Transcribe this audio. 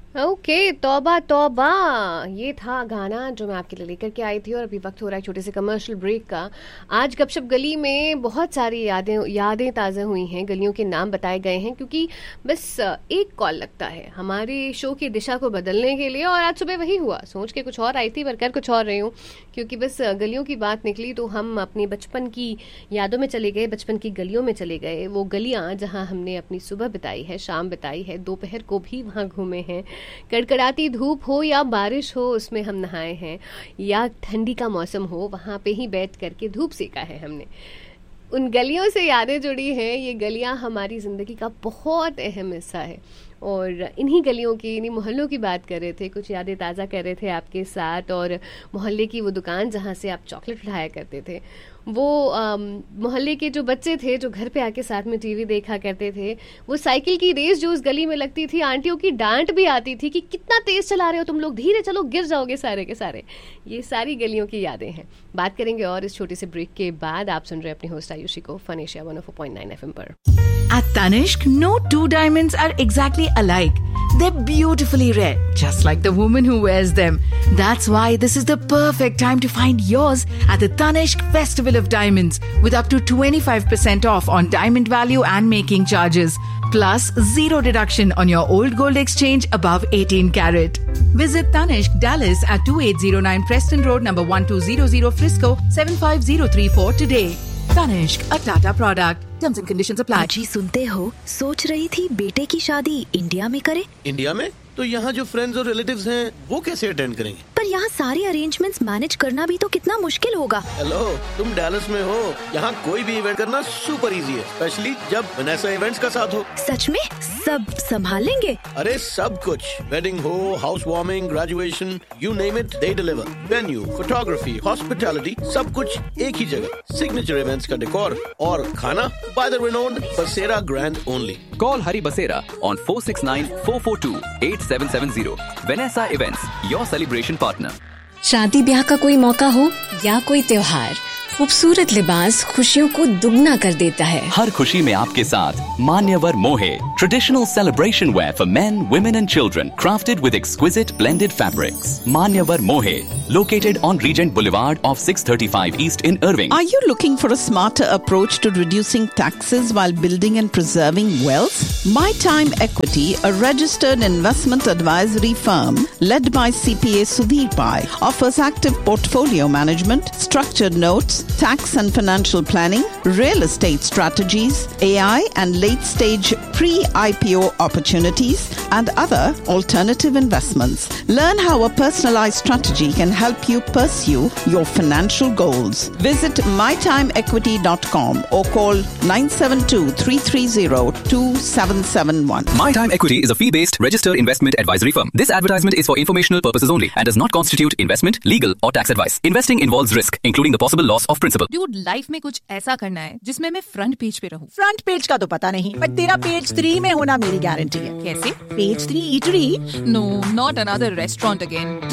Okay, तौबा तौबा, ये था गाना जो मैं आपके लिए लेकर के आई थी। और अभी वक्त हो रहा है छोटे से कमर्शियल ब्रेक का। आज गपशप गली में बहुत सारी यादें ताज़ा हुई हैं, गलियों के नाम बताए गए हैं, क्योंकि बस एक कॉल लगता है हमारे शो की दिशा को बदलने के लिए। और आज सुबह वही हुआ, सोच के कुछ और आई थी पर कर कुछ और रही हूँ, क्योंकि बस गलियों की बात निकली तो हम अपने बचपन की यादों में चले गए, बचपन की गलियों में चले गए। वो गलियाँ जहाँ हमने अपनी सुबह बिताई है, शाम बिताई है, दोपहर को भी वहाँ घूमे हैं। कड़कड़ाती धूप हो या बारिश हो, उसमें हम नहाए हैं, या ठंडी का मौसम हो, वहाँ पे ही बैठ करके धूप सेका है हमने। उन गलियों से यादें जुड़ी हैं। ये गलियाँ हमारी ज़िंदगी का बहुत अहम हिस्सा है। और इन्हीं गलियों की, इन्हीं मोहल्लों की बात कर रहे थे, कुछ यादें ताज़ा कर रहे थे आपके साथ। और मोहल्ले की वो दुकान जहाँ से आप चॉकलेट उठाया करते थे, वो मोहल्ले के जो बच्चे थे जो घर पे आके साथ में टीवी देखा करते थे, वो साइकिल की रेस जो उस गली में लगती थी, आंटियों की डांट भी आती थी कि कितना तेज चला रहे हो तुम लोग, धीरे चलो, गिर जाओगे सारे के सारे। ये सारी गलियों की यादें हैं। बात करेंगे और इस छोटे से ब्रेक के बाद। आप सुन रहे हैं अपनी होस्ट आयुषी को फन एशिया 104.9 FM पर। At Tanishq, no two diamonds are exactly alike. They're beautifully red, just like the woman who wears them. That's why this is the perfect time to find yours at the Tanishq Festival of Diamonds, with up to 25% off on diamond value and making charges, plus 0 deduction on your old gold exchange above 18 carat. Visit Tanishq Dallas at 2809 Preston Road, number 1200 Frisco, 75034 today. Tanishq, a Tata product. Terms and conditions apply. जी सुनते हो, सोच रही थी बेटे की शादी India में करे। इंडिया में? तो यहाँ जो फ्रेंड्स और रिलेटिव्स हैं वो कैसे अटेंड करेंगे? पर यहाँ सारे अरेंजमेंट्स मैनेज करना भी तो कितना मुश्किल होगा। हेलो, तुम डैलस में हो, यहाँ कोई भी इवेंट करना सुपर इजी है, स्पेशली जब वनेसा इवेंट्स का साथ हो। सच में सब संभाल लेंगे? अरे सब कुछ, वेडिंग हो, house warming, graduation, you name it, they deliver. Venue, photography, hospitality, सब कुछ एक ही जगह। सिग्नेचर इवेंट्स का डेकोर और खाना बाय द रिनोन्ड बसेरा grand only. Call Hari Basera on 469-442-8770. Vanessa Events, your celebration partner. शादी ब्याह का कोई मौका हो या कोई त्योहार, खूबसूरत लिबास खुशियों को दुगना कर देता है। हर खुशी में आपके साथ मान्यवर मोहे, traditional celebration wear for men, women and children, crafted with exquisite blended fabrics. Manyavar Mohe, located on Regent Boulevard off 635 East in Irving. Are you looking for a smarter approach to reducing taxes while building and preserving wealth? My Time Equity, a registered investment advisory firm led by CPA Sudhir Pai, offers active portfolio management, structured notes, tax and financial planning, real estate strategies, AI and late-stage pre-IPO opportunities, and other alternative investments. Learn how a personalized strategy can help you pursue your financial goals. Visit mytimeequity.com or call 972-330-2771. My Time Equity is a fee-based registered investment advisory firm. This advertisement is for informational purposes only and does not constitute investment, legal or tax advice. Investing involves risk, including the possible loss of principal. Dude, life में कुछ ऐसा करना है जिसमें मैं front page पे रहूं। Front page का तो पता नहीं, पर तेरा पेज 3 में होना मेरी गारंटी है। कैसे? Page 3 eatery. No, not another restaurant again.